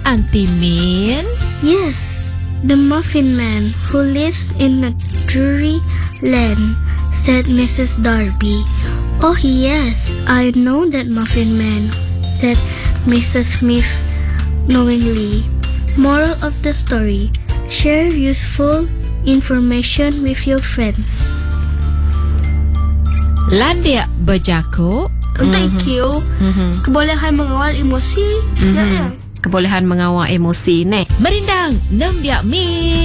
Auntie Min? Yes, the Muffin Man who lives in a Drury Lane, said Mrs. Darby. Oh yes, I know that Muffin Man, said Mrs. Smith knowingly. Moral of the story, share useful information with your friends. Landia berjaku. Thank you. Kebolehan mengawal emosi. Kebolehan mengawal emosi ni. Merindang, Nembiak Min.